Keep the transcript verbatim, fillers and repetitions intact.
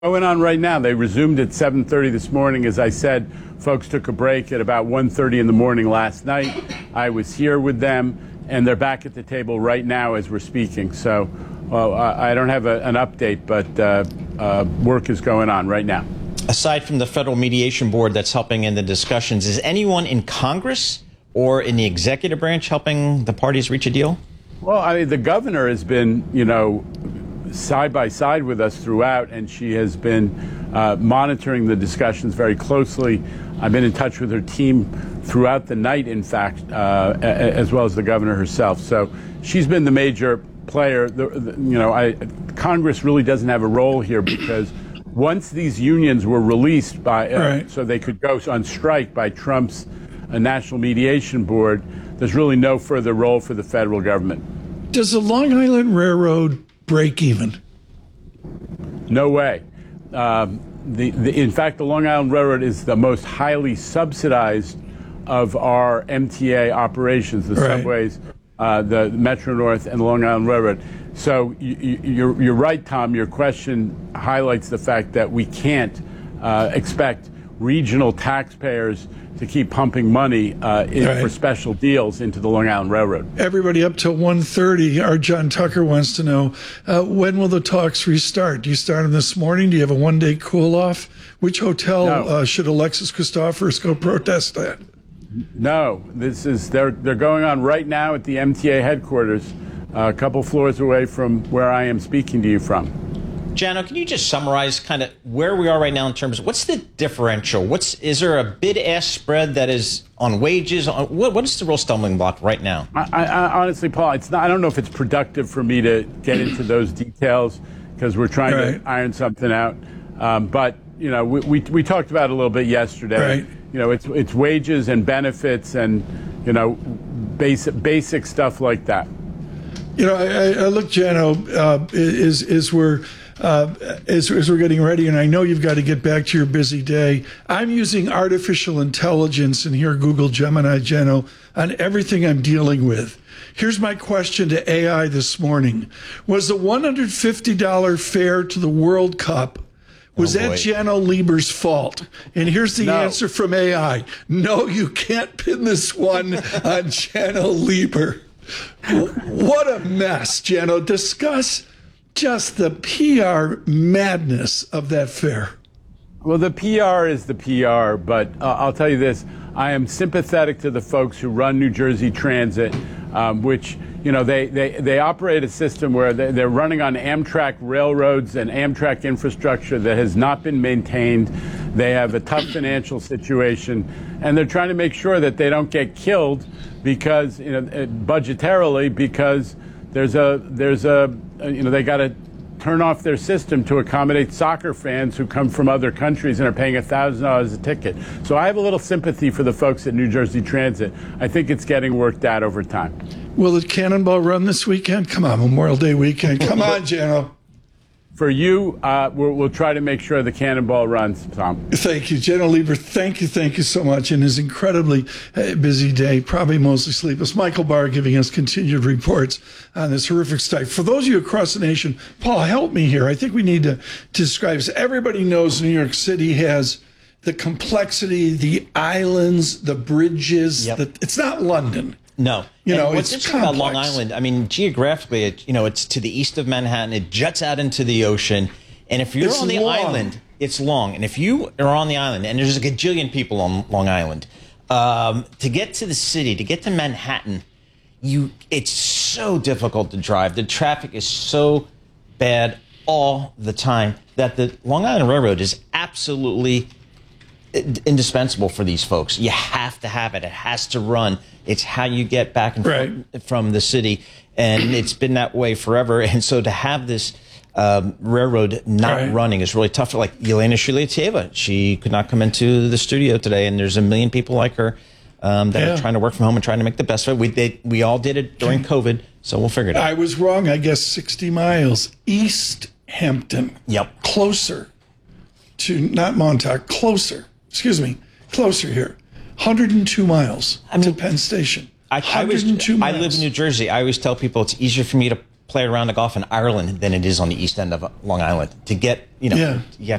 Going on right now. They resumed at seven thirty this morning. As I said, folks took a break at about one thirty in the morning last night. I was here with them, and they're back at the table right now as we're speaking. So well, I don't have a, an update, but uh, uh, work is going on right now. Aside from the Federal Mediation Board that's helping in the discussions, is anyone in Congress or in the executive branch helping the parties reach a deal? Well, I mean, the governor has been, you know, side by side with us throughout, and she has been uh, monitoring the discussions very closely. I've been in touch with her team throughout the night, in fact, uh, as well as the governor herself. So she's been the major player. The, the, you know, I, Congress really doesn't have a role here because once these unions were released by, uh, right. so they could go on strike by Trump's uh, National Mediation Board, there's really no further role for the federal government. Does the Long Island Railroad break even? No way. Um, the, the, in fact, the Long Island Railroad is the most highly subsidized of our M T A operations, the right. subways, uh, the Metro North, and the Long Island Railroad. So you, you, you're, you're right, Tom. Your question highlights the fact that we can't uh, expect regional taxpayers to keep pumping money uh, in, right. for special deals into the Long Island Railroad. Everybody up till one thirty. Our John Tucker wants to know, uh, when will the talks restart? Do you start them this morning? Do you have a one-day cool-off? Which hotel no. uh, should Alexis Christoforous go protest at? No, this is they're they're going on right now at the M T A headquarters, uh, a couple floors away from where I am speaking to you from. Jano, can you just summarize kind of where we are right now in terms of what's the differential? What's is there a bid-ask spread that is on wages? On, what what is the real stumbling block right now? I, I honestly, Paul, it's not. I don't know if it's productive for me to get into those details because we're trying right. to iron something out. Um, but you know, we, we we talked about it a little bit yesterday. Right. You know, it's it's wages and benefits and you know, basic basic stuff like that. You know, I, I look, Jano, uh, is is we're. Uh, as, as we're getting ready, and I know you've got to get back to your busy day, I'm using artificial intelligence and here Google Gemini, Jano, on everything I'm dealing with. Here's my question to A I this morning. Was the one hundred fifty dollars fare to the World Cup, was oh that Jano Lieber's fault? And here's the no. answer from A I. No, you can't pin this one on Jano Lieber. What a mess, Jano. Discuss just the P R madness of that fare. Well, the P R is the P R, but uh, I'll tell you this. I am sympathetic to the folks who run New Jersey Transit, um, which, you know, they, they, they operate a system where they, they're running on Amtrak railroads and Amtrak infrastructure that has not been maintained. They have a tough financial situation, and they're trying to make sure that they don't get killed because, you know, budgetarily, because there's a, there's a, you know, they got to turn off their system to accommodate soccer fans who come from other countries and are paying one thousand dollars a ticket. So I have a little sympathy for the folks at New Jersey Transit. I think it's getting worked out over time. Will the Cannonball run this weekend? Come on, Memorial Day weekend. Come on, Jano. For you, uh, we'll, we'll try to make sure the Cannonball runs, Tom. Thank you, Jano Lieber. Thank you, thank you so much. In his incredibly uh, busy day, probably mostly sleepless, Michael Barr giving us continued reports on this horrific strike. For those of you across the nation, Paul, help me here. I think we need to, to describe this. Everybody knows New York City has the complexity, the islands, the bridges. Yep. The, it's not London. No. You and know, what's it's interesting about complex. Long Island, I mean, geographically, it, you know, it's to the east of Manhattan. It juts out into the ocean. And if you're It's on the long. island, it's long. And if you are on the island, and there's a gajillion people on Long Island, um, to get to the city, to get to Manhattan, you it's so difficult to drive. The traffic is so bad all the time that the Long Island Railroad is absolutely indispensable for these folks. You have to have it. It has to run. It's how you get back and right. forth from the city. And it's been that way forever. And so to have this um, railroad not right. running is really tough. Like Yelena Shuletieva, she could not come into the studio today. And there's a million people like her um, that yeah. are trying to work from home and trying to make the best of it. We, they, we all did it during COVID, so we'll figure it out. I was wrong, I guess, sixty miles. East Hampton. Yep. Closer to, not Montauk, closer. Excuse me, closer here. one hundred two miles I mean, to Penn Station. I, I, was, one hundred two I miles. live in New Jersey. I always tell people it's easier for me to play around the golf in Ireland than it is on the east end of Long Island. To get, you know, Yeah. you have